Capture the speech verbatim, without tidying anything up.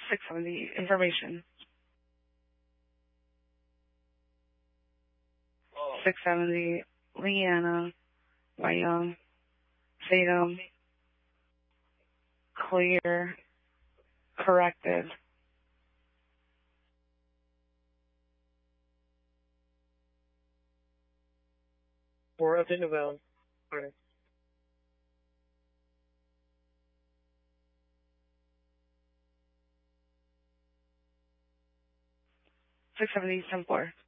six seventy, information. six seventy, Leanna, Wyoming, Tatum, clear, corrected. Four of the Nouvelle. Sorry. six seventy, ten four.